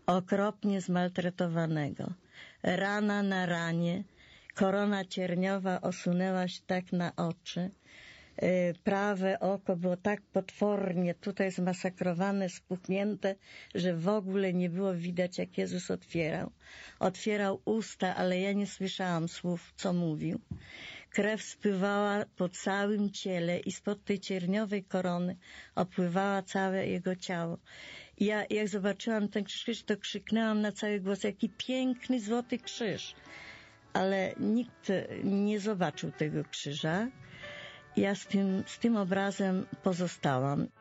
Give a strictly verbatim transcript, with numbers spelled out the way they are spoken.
okropnie zmaltretowanego. Rana na ranie, korona cierniowa osunęła się tak na oczy. Prawe oko było tak potwornie tutaj zmasakrowane, spuchnięte, że w ogóle nie było widać, jak Jezus otwierał. Otwierał usta, ale ja nie słyszałam słów, co mówił. Krew spływała po całym ciele i spod tej cierniowej korony opływała całe jego ciało. I ja, jak zobaczyłam ten krzyż, to krzyknęłam na cały głos, jaki piękny złoty krzyż. Ale nikt nie zobaczył tego krzyża. Ja z tym, z tym obrazem pozostałam.